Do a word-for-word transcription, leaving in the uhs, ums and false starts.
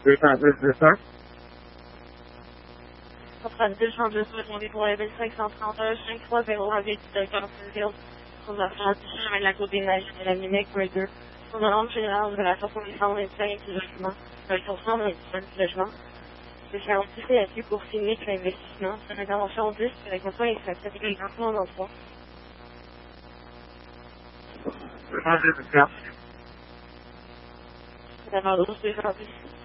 deux cent dix, deux cents. soixante-dix, cent deux, demandé pour la ville cinq cent trente et un, cinq trois zéro, avec de Campbellsville, sur la France, chemin de la Côte des Neiges, de la Munich, rue deux, sur le nombre général de la soixante-dix-cinq vingt-cinq du logement, avec sur cent vingt-cinq du logement. Je suis en C S U pour signer l'investissement, sur l'intervention dix, avec mon soin et sa certificat d'emploi dans trois. deux cent dix, deux cents. C'est d'abord douze, deux cent dix.